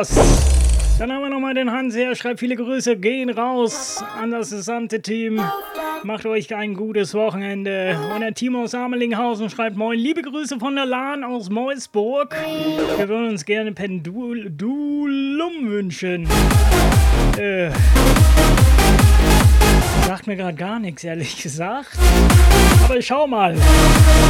das. Dann haben wir nochmal den Hans her, schreibt viele Grüße, gehen raus an das gesamte Team. Macht euch ein gutes Wochenende. Und der Timo aus Amelinghausen schreibt moin, liebe Grüße von der Lahn aus Meusburg. Wir würden uns gerne Pendulum wünschen. Sagt mir gerade gar nichts, ehrlich gesagt. Aber ich schau mal.